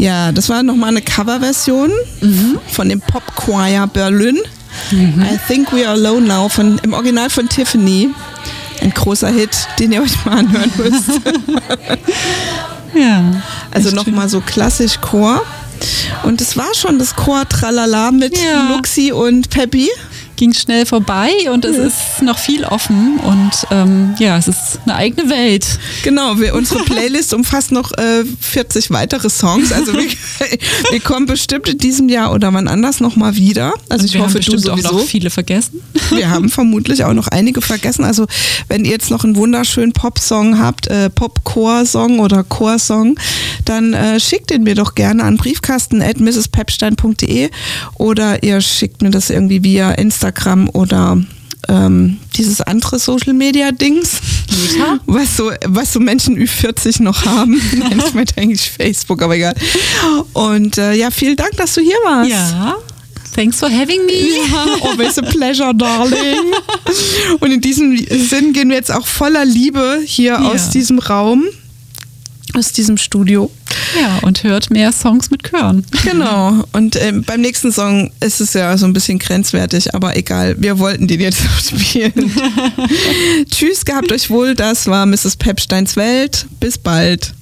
Ja, das war nochmal eine Coverversion von dem Pop Choir Berlin. I Think We Are Alone Now im Original von Tiffany. Ein großer Hit, den ihr euch mal anhören müsst. Ja. Also nochmal so klassisch Chor. Und es war schon das Chor Tralala mit Luxi und Peppi. Ging schnell vorbei und es ist noch viel offen und es ist eine eigene Welt. Genau, unsere Playlist umfasst noch 40 weitere Songs. Also wir kommen bestimmt in diesem Jahr oder wann anders nochmal wieder. Also ich hoffe, du sowieso. Auch noch viele vergessen. Wir haben vermutlich auch noch einige vergessen. Also wenn ihr jetzt noch einen wunderschönen Pop-Song habt, Pop-Chor-Song oder Chorsong, dann schickt ihn mir doch gerne an briefkasten@mrspepstein.de oder ihr schickt mir das irgendwie via Instagram oder dieses andere Social-Media-Dings, was so Menschen Ü40 noch haben. Nein, ich meinte eigentlich Facebook, aber egal. Und vielen Dank, dass du hier warst. Ja, thanks for having me. Ja, always a pleasure, darling. Und in diesem Sinn gehen wir jetzt auch voller Liebe hier aus diesem Raum, aus diesem Studio. Ja, und hört mehr Songs mit Chören. Genau. Und beim nächsten Song ist es ja so ein bisschen grenzwertig, aber egal, wir wollten den jetzt spielen. Tschüss, gehabt euch wohl. Das war Mrs. Pepsteins Welt. Bis bald.